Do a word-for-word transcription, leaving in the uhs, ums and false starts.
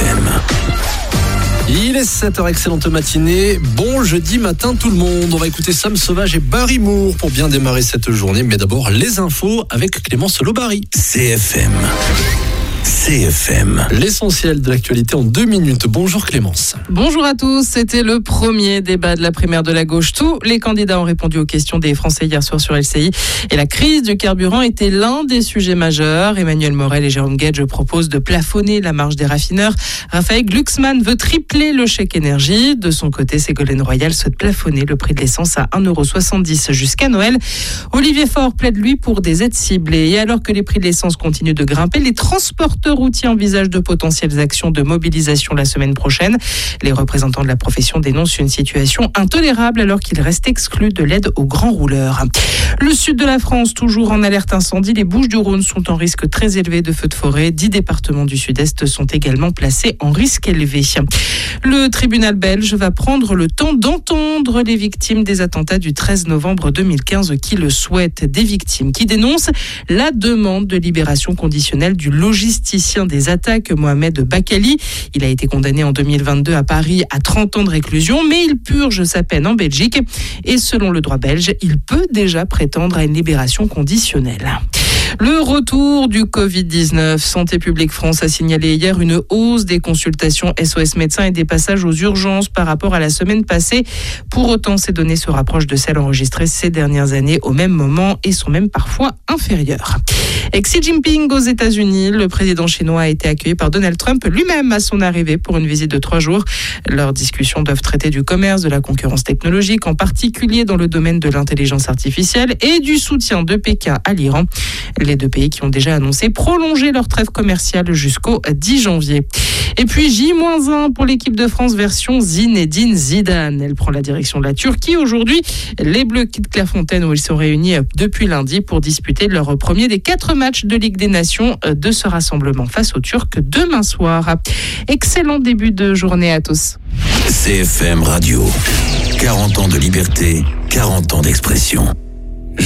M. Il est sept heures, excellente matinée. Bon jeudi matin tout le monde. On va écouter Sam Sauvage et Barry Moore pour bien démarrer cette journée. Mais d'abord, les infos avec Clémence Lobary. C F M. C F M. L'essentiel de l'actualité en deux minutes. Bonjour Clémence. Bonjour à tous. C'était le premier débat de la primaire de la gauche. Tous les candidats ont répondu aux questions des Français hier soir sur L C I. Et la crise du carburant était l'un des sujets majeurs. Emmanuel Morel et Jérôme Guedj proposent de plafonner la marge des raffineurs. Raphaël Glucksmann veut tripler le chèque énergie. De son côté, Ségolène Royal souhaite plafonner le prix de l'essence à un euro soixante-dix jusqu'à Noël. Olivier Faure plaide lui pour des aides ciblées. Et alors que les prix de l'essence continuent de grimper, les transporteurs routiers envisagent de potentielles actions de mobilisation la semaine prochaine. Les représentants de la profession dénoncent une situation intolérable alors qu'ils restent exclus de l'aide aux grands rouleurs. Le sud de la France, toujours en alerte incendie, les Bouches-du-Rhône sont en risque très élevé de feux de forêt. Dix départements du sud-est sont également placés en risque élevé. Le tribunal belge va prendre le temps d'entendre les victimes des attentats du treize novembre deux mille quinze qui le souhaitent. Des victimes qui dénoncent la demande de libération conditionnelle du logisticien des attaques, Mohamed Bakali. Il a été condamné en deux mille vingt-deux à Paris à trente ans de réclusion, mais il purge sa peine en Belgique. Et selon le droit belge, il peut déjà prétendre à une libération conditionnelle. Le retour du covid dix-neuf. Santé publique France a signalé hier une hausse des consultations S O S médecins et des passages aux urgences par rapport à la semaine passée. Pour autant, ces données se rapprochent de celles enregistrées ces dernières années au même moment et sont même parfois inférieures. Et Xi Jinping aux États-Unis, le président chinois a été accueilli par Donald Trump lui-même à son arrivée pour une visite de trois jours. Leurs discussions doivent traiter du commerce, de la concurrence technologique, en particulier dans le domaine de l'intelligence artificielle et du soutien de Pékin à l'Iran. Les deux pays qui ont déjà annoncé prolonger leur trêve commerciale jusqu'au dix janvier. Et puis J un pour l'équipe de France version Zinedine Zidane. Elle prend la direction de la Turquie aujourd'hui. Les Bleus quittent Clairefontaine où ils sont réunis depuis lundi pour disputer leur premier des quatre matchs de Ligue des Nations de ce rassemblement face aux Turcs demain soir. Excellent début de journée à tous. C F M Radio. quarante ans de liberté, quarante ans d'expression.